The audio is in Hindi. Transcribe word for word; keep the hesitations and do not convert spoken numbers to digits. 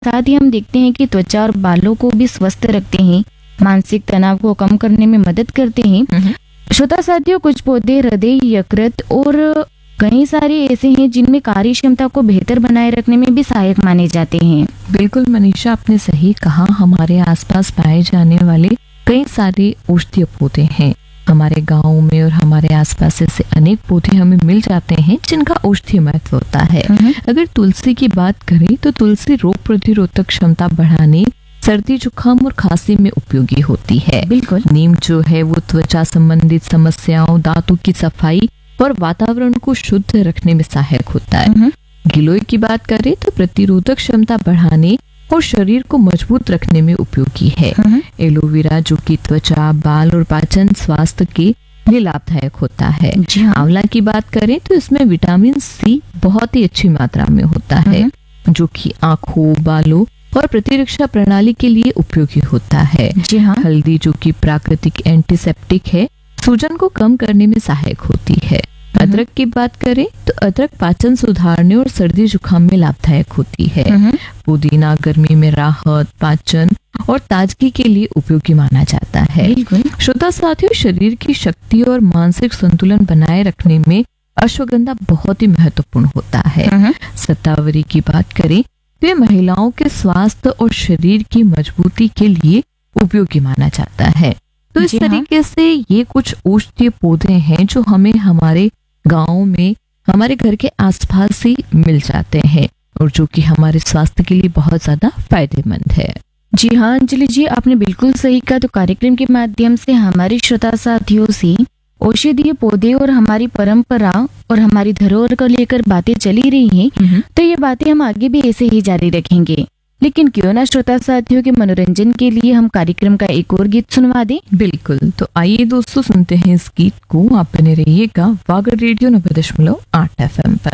साथ ही हम देखते हैं कि त्वचा और बालों को भी स्वस्थ रखते हैं, मानसिक तनाव को कम करने में मदद करते हैं। श्रोता साथियों, कुछ पौधे हृदय, यकृत और कई सारे ऐसे हैं जिनमें कार्य क्षमता को बेहतर बनाए रखने में भी सहायक माने जाते हैं। बिल्कुल मनीषा, आपने सही कहा। हमारे आसपास पाए जाने वाले कई सारे औषधीय पौधे हैं। हमारे गाँव में और हमारे आसपास ऐसे अनेक पौधे हमें मिल जाते हैं जिनका औषधीय महत्व होता है। अगर तुलसी की बात करें तो तुलसी रोग प्रतिरोधक क्षमता बढ़ाने, सर्दी, जुकाम और खांसी में उपयोगी होती है। बिल्कुल। नीम जो है वो त्वचा संबंधित समस्याओं, दांतों की सफाई और वातावरण को शुद्ध रखने में सहायक होता है। गिलोय की बात करें तो प्रतिरोधक क्षमता बढ़ाने और शरीर को मजबूत रखने में उपयोगी है। एलोवेरा जो कि त्वचा, बाल और पाचन स्वास्थ्य के लिए लाभदायक होता है। जी हाँ। आंवला की बात करें तो इसमें विटामिन सी बहुत ही अच्छी मात्रा में होता है, जो कि आंखों, बालों और प्रतिरक्षा प्रणाली के लिए उपयोगी होता है। जी हाँ। हल्दी जो कि प्राकृतिक एंटीसेप्टिक है, सूजन को कम करने में सहायक होती है। अदरक की बात करें तो अदरक पाचन सुधारने और सर्दी जुकाम में लाभदायक होती है। पुदीना गर्मी में राहत, पाचन और ताजगी के लिए उपयोगी माना जाता है। बिल्कुल। श्रोता साथियों, शरीर की शक्ति और मानसिक संतुलन बनाए रखने में अश्वगंधा बहुत ही महत्वपूर्ण होता है। शतावरी की बात करें तो ये महिलाओं के स्वास्थ्य और शरीर की मजबूती के लिए उपयोगी माना जाता है। तो इस तरीके से ये कुछ औषधीय पौधे हैं जो हमें हमारे गाँव में, हमारे घर के आसपास ही मिल जाते हैं और जो कि हमारे स्वास्थ्य के लिए बहुत ज्यादा फायदेमंद है। जी हाँ अंजलि जी, आपने बिल्कुल सही कहा। तो कार्यक्रम के माध्यम से हमारे श्रोता साथियों से औषधीय पौधे और हमारी परंपरा और हमारी धरोहर को लेकर बातें चली रही हैं, तो ये बातें हम आगे भी ऐसे ही जारी रखेंगे। लेकिन क्यों ना श्रोता साथियों के मनोरंजन के लिए हम कार्यक्रम का एक और गीत सुनवा दें। बिल्कुल, तो आइए दोस्तों सुनते हैं इस गीत को। आप बने रहिएगा वागर रेडियो नब्बे दशमलव आठ एफ एम पर।